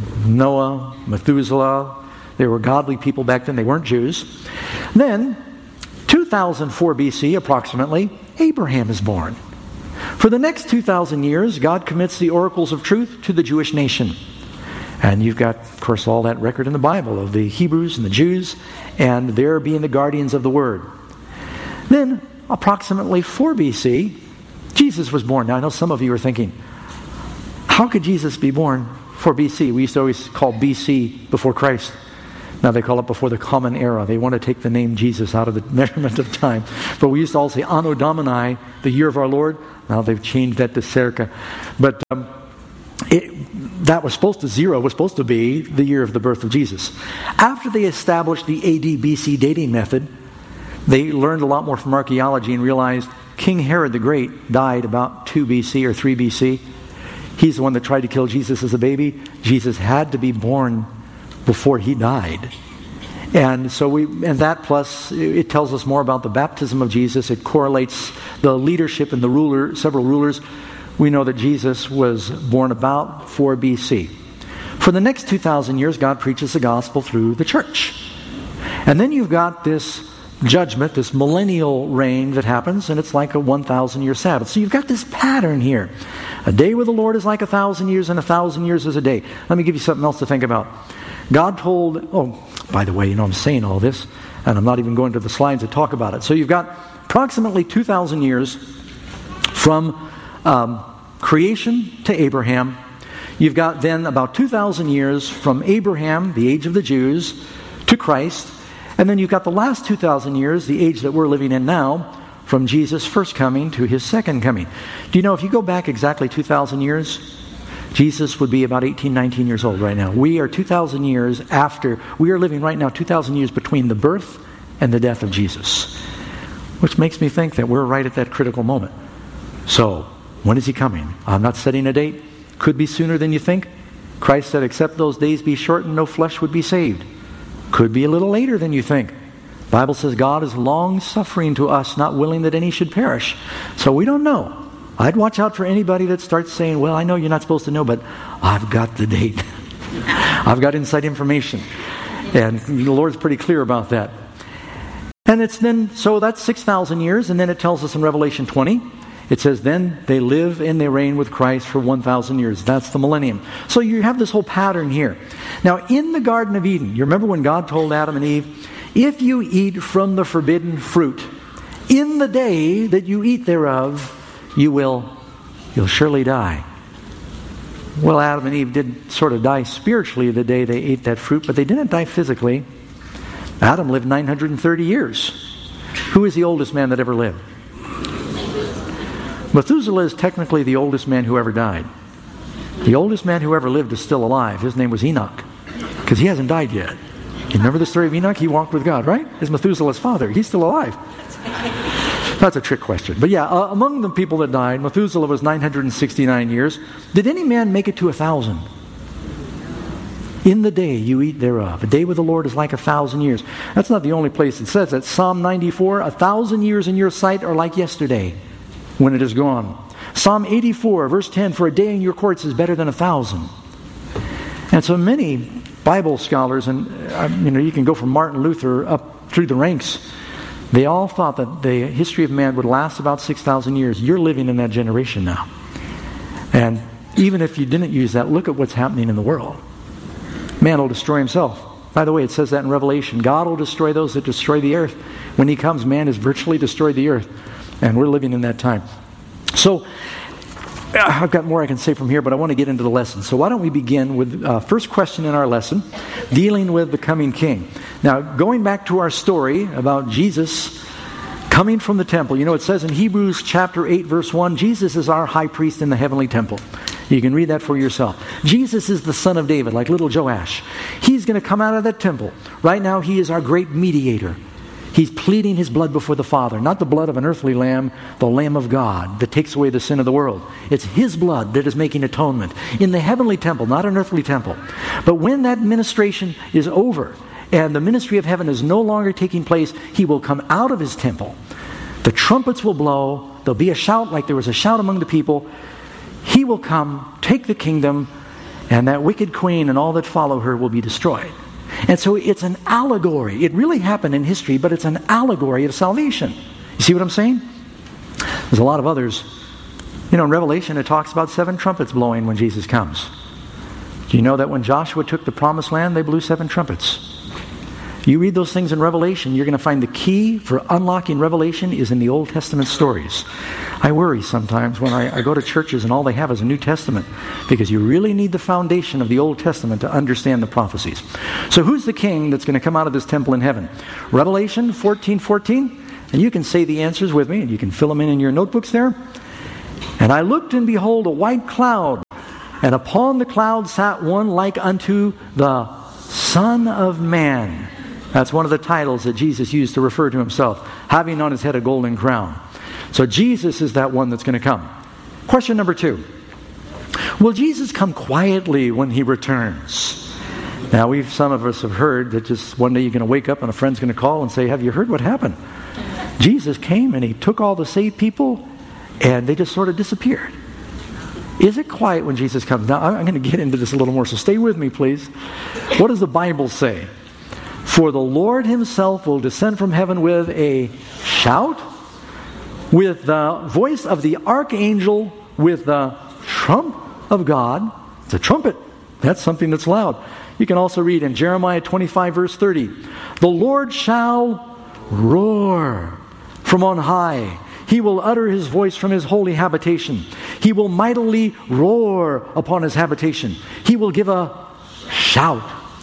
Noah, Methuselah. They were godly people back then. They weren't Jews. Then, two thousand four B C, approximately, Abraham is born. For the next two thousand years, God commits the oracles of truth to the Jewish nation. And you've got, of course, all that record in the Bible of the Hebrews and the Jews, and their being the guardians of the Word. Then, approximately four B C, Jesus was born. Now I know some of you are thinking, how could Jesus be born for B C? We used to always call B C before Christ. Now they call it before the Common Era. They want to take the name Jesus out of the measurement of time. But we used to all say Anno Domini, the year of our Lord. Now they've changed that to Circa. But um, it, that was supposed to, zero was supposed to be the year of the birth of Jesus. After they established the A D B C dating method, they learned a lot more from archaeology and realized King Herod the Great died about two B C or three B C. He's the one that tried to kill Jesus as a baby. Jesus had to be born before he died. And so we, and that plus, it tells us more about the baptism of Jesus. It correlates the leadership and the ruler, several rulers. We know that Jesus was born about four B C. For the next two thousand years, God preaches the gospel through the church. And then you've got this judgment, this millennial reign that happens, and it's like a one thousand year Sabbath. So you've got this pattern here. A day with the Lord is like a thousand years, and a thousand years is a day. Let me give you something else to think about. God told, oh, by the way, you know, I'm saying all this, and I'm not even going to the slides to talk about it. So you've got approximately two thousand years from um, creation to Abraham. You've got then about two thousand years from Abraham, the age of the Jews, to Christ. And then you've got the last two thousand years, the age that we're living in now, from Jesus' first coming to his second coming. Do you know, if you go back exactly two thousand years, Jesus would be about eighteen, nineteen years old right now. We are two thousand years after, we are living right now two thousand years between the birth and the death of Jesus. Which makes me think that we're right at that critical moment. So, when is he coming? I'm not setting a date. Could be sooner than you think. Christ said, except those days be shortened, no flesh would be saved. Could be a little later than you think. The Bible says God is long-suffering to us, not willing that any should perish. So we don't know. I'd watch out for anybody that starts saying, well, I know you're not supposed to know, but I've got the date. I've got inside information. And the Lord's pretty clear about that. And it's then, so that's six thousand years, and then it tells us in Revelation twenty, it says, then they live and they reign with Christ for one thousand years. That's the millennium. So you have this whole pattern here. Now, in the Garden of Eden, you remember when God told Adam and Eve, if you eat from the forbidden fruit, in the day that you eat thereof, you will, you'll surely die. Well, Adam and Eve did sort of die spiritually the day they ate that fruit, but they didn't die physically. Adam lived nine hundred thirty years. Who is the oldest man that ever lived? Methuselah is technically the oldest man who ever died. The oldest man who ever lived is still alive. His name was Enoch, because he hasn't died yet. You remember the story of Enoch? He walked with God, right? Is Methuselah's father. He's still alive. That's a trick question. But yeah, uh, among the people that died, Methuselah was nine hundred sixty-nine years. Did any man make it to a thousand? In the day you eat thereof. A day with the Lord is like a thousand years. That's not the only place it says that. Psalm ninety-four, a thousand years in your sight are like yesterday when it is gone. Psalm eighty-four, verse ten, for a day in your courts is better than a thousand. And so many Bible scholars, and uh, you know, you can go from Martin Luther up through the ranks, they all thought that the history of man would last about six thousand years. You're living in that generation now. And even if you didn't use that, look at what's happening in the world. Man will destroy himself. By the way, it says that in Revelation. God will destroy those that destroy the earth. When he comes, man has virtually destroyed the earth. And we're living in that time. So, I've got more I can say from here, but I want to get into the lesson. So why don't we begin with the uh, first question in our lesson, dealing with the coming king. Now, going back to our story about Jesus coming from the temple. You know, it says in Hebrews chapter eight, verse one, Jesus is our high priest in the heavenly temple. You can read that for yourself. Jesus is the son of David, like little Joash. He's going to come out of that temple. Right now, he is our great mediator. He's pleading his blood before the Father. Not the blood of an earthly lamb, the Lamb of God that takes away the sin of the world. It's his blood that is making atonement. In the heavenly temple, not an earthly temple. But when that ministration is over, and the ministry of heaven is no longer taking place, he will come out of his temple. The trumpets will blow. There'll be a shout like there was a shout among the people. He will come, take the kingdom, and that wicked queen and all that follow her will be destroyed. And so it's an allegory. It really happened in history, but it's an allegory of salvation. You see what I'm saying? There's a lot of others. You know, in Revelation it talks about seven trumpets blowing when Jesus comes. Do you know that when Joshua took the promised land, they blew seven trumpets? You read those things in Revelation, you're going to find the key for unlocking Revelation is in the Old Testament stories. I worry sometimes when I, I go to churches and all they have is a New Testament, because you really need the foundation of the Old Testament to understand the prophecies. So who's the king that's going to come out of this temple in heaven? Revelation fourteen fourteen, and you can say the answers with me, and you can fill them in in your notebooks there. And I looked, and behold, a white cloud, and upon the cloud sat one like unto the Son of Man. That's one of the titles that Jesus used to refer to himself, having on his head a golden crown. So Jesus is that one that's going to come. Question number two. Will Jesus come quietly when he returns? Now, we've some of us have heard that just one day you're going to wake up and a friend's going to call and say, have you heard what happened? Jesus came and he took all the saved people and they just sort of disappeared. Is it quiet when Jesus comes? Now, I'm going to get into this a little more, so stay with me, please. What does the Bible say? For the Lord himself will descend from heaven with a shout, with the voice of the archangel, with the trump of God. It's a trumpet. That's something that's loud. You can also read in Jeremiah twenty-five, verse thirty, the Lord shall roar from on high. He will utter his voice from his holy habitation. He will mightily roar upon his habitation. He will give a shout.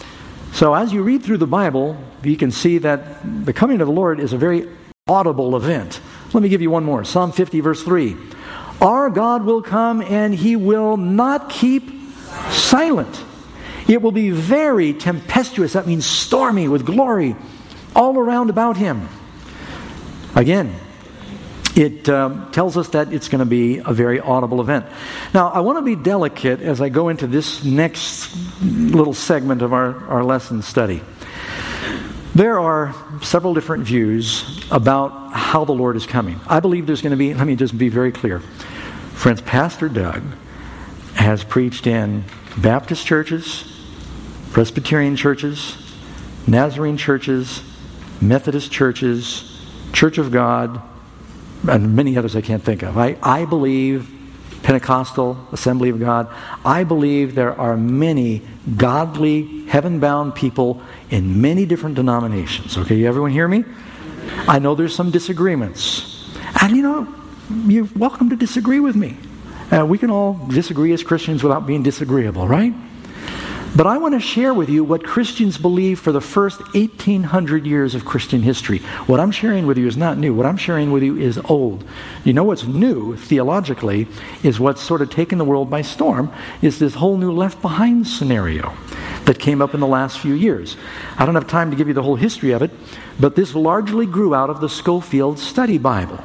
So as you read through the Bible, you can see that the coming of the Lord is a very audible event. Let me give you one more. Psalm fifty, verse three. Our God will come and he will not keep silent. It will be very tempestuous. That means stormy with glory all around about him. Again, it um, tells us that it's going to be a very audible event. Now, I want to be delicate as I go into this next little segment of our, our lesson study. There are several different views about how the Lord is coming. I believe there's going to be, let me just be very clear. Friends, Pastor Doug has preached in Baptist churches, Presbyterian churches, Nazarene churches, Methodist churches, Church of God, and many others I can't think of. I, I believe Pentecostal, Assembly of God. I believe there are many godly, heaven-bound people in many different denominations. Okay, everyone hear me? I know there's some disagreements. And you know, you're welcome to disagree with me. Uh, we can all disagree as Christians without being disagreeable, right? But I want to share with you what Christians believe for the first eighteen hundred years of Christian history. What I'm sharing with you is not new. What I'm sharing with you is old. You know what's new, theologically, is what's sort of taken the world by storm, is this whole new Left Behind scenario that came up in the last few years. I don't have time to give you the whole history of it, but this largely grew out of the Scofield Study Bible.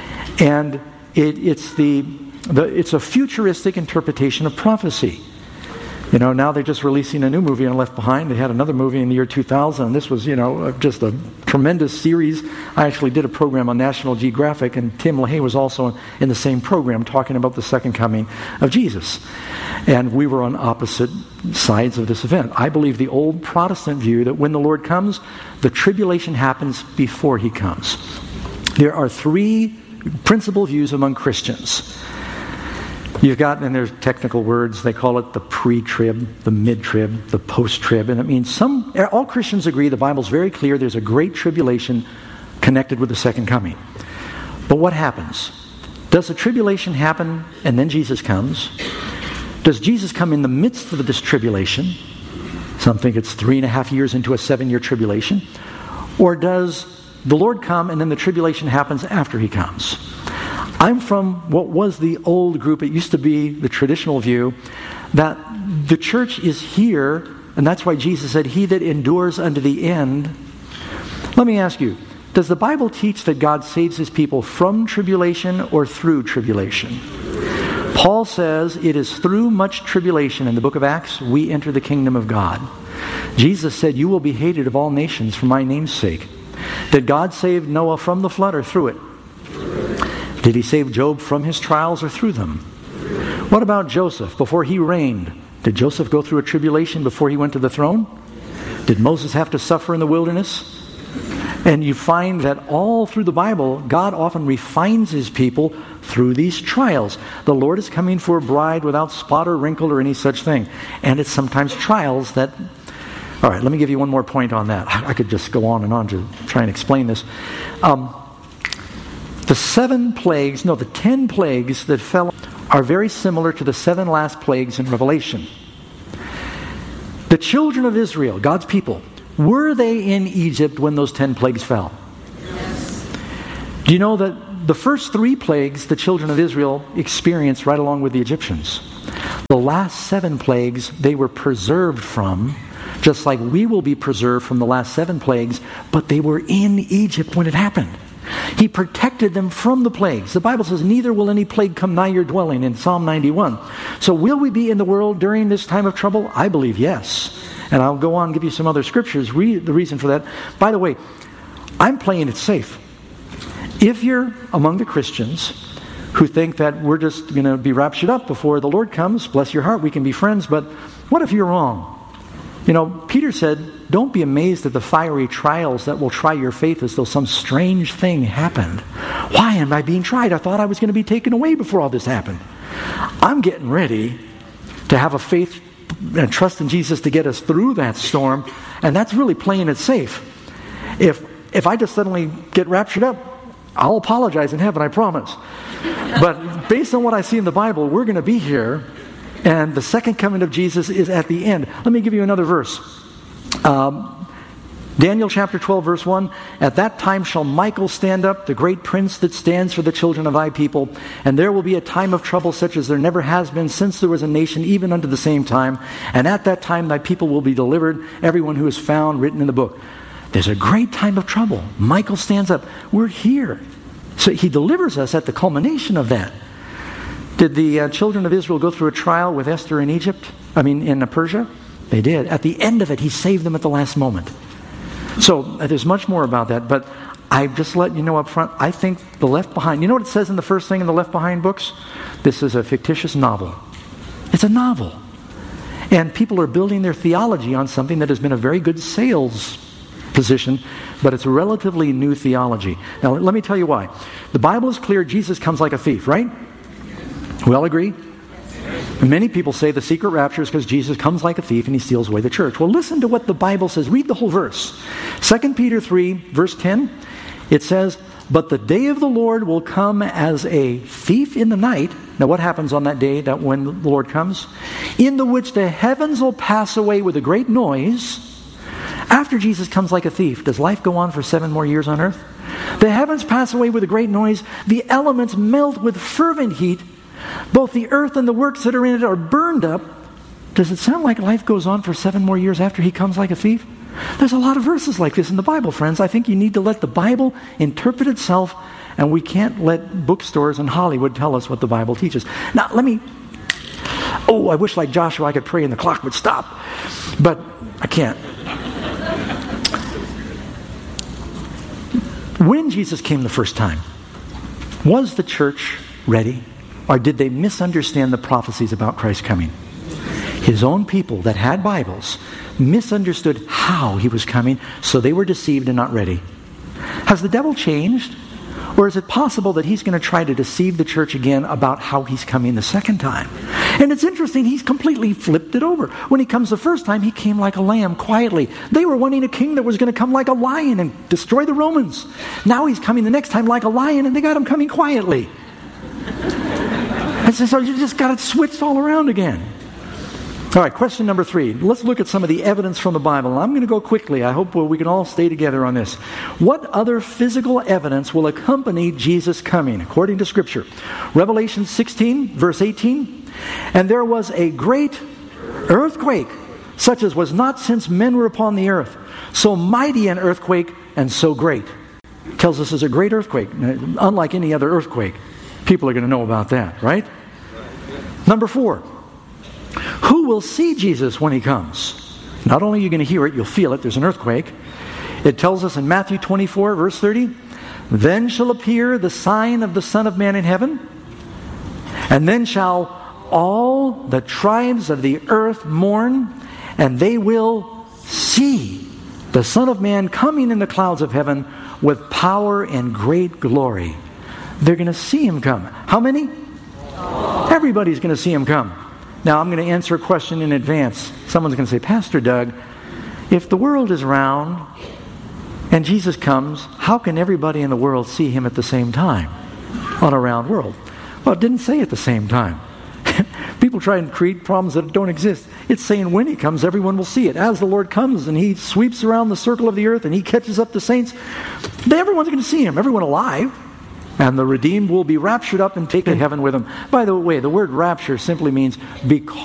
And it, it's, the, the, it's a futuristic interpretation of prophecy. You know, now they're just releasing a new movie on Left Behind. They had another movie in the year two thousand, and this was, you know, just a tremendous series. I actually did a program on National Geographic, and Tim LaHaye was also in the same program talking about the second coming of Jesus. And we were on opposite sides of this event. I believe the old Protestant view that when the Lord comes, the tribulation happens before he comes. There are three principal views among Christians. You've got, and there's technical words, they call it the pre-trib, the mid-trib, the post-trib, and it means some, all Christians agree, the Bible's very clear, there's a great tribulation connected with the second coming. But what happens? Does the tribulation happen and then Jesus comes? Does Jesus come in the midst of this tribulation? Some think it's three and a half years into a seven-year tribulation. Or does the Lord come and then the tribulation happens after he comes? I'm from what was the old group. It used to be the traditional view that the church is here, and that's why Jesus said, he that endures unto the end. Let me ask you, does the Bible teach that God saves his people from tribulation or through tribulation? Paul says it is through much tribulation in the book of Acts we enter the kingdom of God. Jesus said, you will be hated of all nations for my name's sake. Did God save Noah from the flood or through it? Did he save Job from his trials or through them? What about Joseph before he reigned? Did Joseph go through a tribulation before he went to the throne? Did Moses have to suffer in the wilderness? And you find that all through the Bible, God often refines his people through these trials. The Lord is coming for a bride without spot or wrinkle or any such thing. And it's sometimes trials that All right, let me give you one more point on that. I could just go on and on to try and explain this. Um, the seven plagues, no, the ten plagues that fell are very similar to the seven last plagues in Revelation. The children of Israel, God's people, were they in Egypt when those ten plagues fell? Yes. Do you know that the first three plagues the children of Israel experienced right along with the Egyptians? The last seven plagues they were preserved from, just like we will be preserved from the last seven plagues, but they were in Egypt when it happened. He protected them from the plagues. The Bible says, neither will any plague come nigh your dwelling in Psalm ninety-one. So will we be in the world during this time of trouble? I believe yes. And I'll go on and give you some other scriptures, re- the reason for that. By the way, I'm playing it safe. If you're among the Christians who think that we're just going to be raptured up before the Lord comes, bless your heart, we can be friends, but what if you're wrong? You know, Peter said, don't be amazed at the fiery trials that will try your faith as though some strange thing happened. Why am I being tried? I thought I was going to be taken away before all this happened. I'm getting ready to have a faith and trust in Jesus to get us through that storm, and that's really playing it safe. If if I just suddenly get raptured up, I'll apologize in heaven, I promise. But based on what I see in the Bible, we're going to be here, and the second coming of Jesus is at the end. Let me give you another verse. Um, Daniel chapter twelve, verse one, at that time shall Michael stand up, the great prince that stands for the children of thy people, and there will be a time of trouble such as there never has been since there was a nation, even unto the same time. And at that time thy people will be delivered, everyone who is found written in the book. There's a great time of trouble. Michael stands up. We're here. So he delivers us at the culmination of that. Did the uh, children of Israel go through a trial with Esther in Egypt? I mean, in uh, Persia? They did. At the end of it, he saved them at the last moment. So uh, there's much more about that, but I just let you know up front, I think the Left Behind, you know what it says in the first thing in the Left Behind books? This is a fictitious novel. It's a novel. And people are building their theology on something that has been a very good sales position, but it's a relatively new theology. Now let me tell you why. The Bible is clear, Jesus comes like a thief, right? We all agree? And many people say the secret rapture is because Jesus comes like a thief and he steals away the church. Well, listen to what the Bible says. Read the whole verse. Second Peter three, verse ten, it says, but the day of the Lord will come as a thief in the night. Now what happens on that day that when the Lord comes? In the which the heavens will pass away with a great noise. After Jesus comes like a thief, does life go on for seven more years on earth? The heavens pass away with a great noise. The elements melt with fervent heat. Both the earth and the works that are in it are burned up. Does it sound like life goes on for seven more years after he comes like a thief? There's a lot of verses like this in the Bible, friends. I think you need to let the Bible interpret itself, and we can't let bookstores and Hollywood tell us what the Bible teaches. Now, let me... Oh, I wish like Joshua I could pray and the clock would stop. But I can't. When Jesus came the first time, was the church ready? Or did they misunderstand the prophecies about Christ coming? His own people that had Bibles misunderstood how he was coming, so they were deceived and not ready. Has the devil changed? Or is it possible that he's going to try to deceive the church again about how he's coming the second time? And it's interesting, he's completely flipped it over. When he comes the first time, he came like a lamb, quietly. They were wanting a king that was going to come like a lion and destroy the Romans. Now he's coming the next time like a lion, and they got him coming quietly. And so you just got it switched all around again. All right, question number three. Let's look at some of the evidence from the Bible. I'm going to go quickly. I hope we can all stay together on this. What other physical evidence will accompany Jesus' coming, according to Scripture? Revelation sixteen, verse eighteen. And there was a great earthquake, such as was not since men were upon the earth. So mighty an earthquake and so great. It tells us it's a great earthquake, unlike any other earthquake. People are going to know about that, right? Number four. Who will see Jesus when he comes? Not only are you going to hear it, you'll feel it. There's an earthquake. It tells us in Matthew twenty-four, verse thirty, then shall appear the sign of the Son of Man in heaven, and then shall all the tribes of the earth mourn, and they will see the Son of Man coming in the clouds of heaven with power and great glory. They're going to see him come. How many? Everybody's going to see him come. Now, I'm going to answer a question in advance. Someone's going to say, Pastor Doug, If the world is round and Jesus comes, how can everybody in the world see him at the same time on a round world? Well, it didn't say at the same time. People try and create problems that don't exist. It's saying when he comes, everyone will see it. As the Lord comes and he sweeps around the circle of the earth and he catches up the saints, everyone's going to see him, everyone alive. And the redeemed will be raptured up and taken to heaven with him. By the way, the word rapture simply means be caught